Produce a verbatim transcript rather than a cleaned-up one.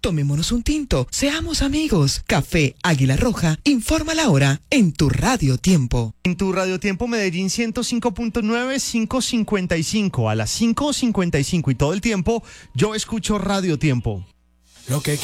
Tomémonos un tinto, seamos amigos. Café Águila Roja, informa la hora en tu Radio Tiempo. En tu Radio Tiempo Medellín ciento cinco punto nueve, cinco cincuenta y cinco, a las cinco cincuenta y cinco y todo el tiempo yo escucho Radio Tiempo. Lo que